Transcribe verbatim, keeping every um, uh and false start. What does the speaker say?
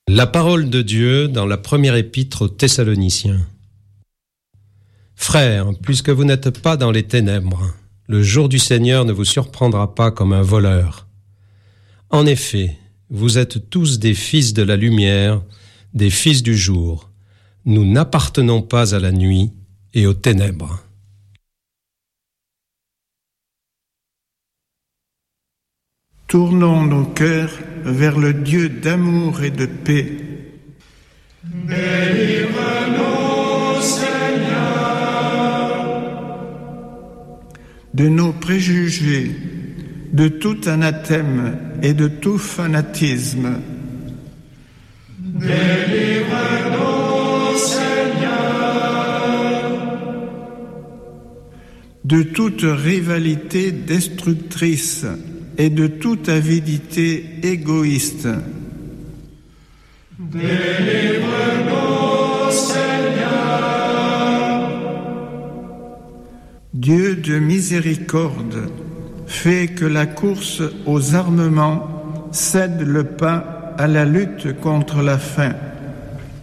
La parole de Dieu dans la première épître aux Thessaloniciens. Frères, puisque vous n'êtes pas dans les ténèbres, le jour du Seigneur ne vous surprendra pas comme un voleur. En effet, vous êtes tous des fils de la lumière, des fils du jour. Nous n'appartenons pas à la nuit et aux ténèbres. Tournons nos cœurs vers le Dieu d'amour et de paix. Délivre-nous, Seigneur, de nos préjugés, de tout anathème et de tout fanatisme. Délivre-nous, Seigneur, de toute rivalité destructrice et de toute avidité égoïste. Délivre-nous, Seigneur. Dieu de miséricorde, fais que la course aux armements cède le pas à la lutte contre la faim.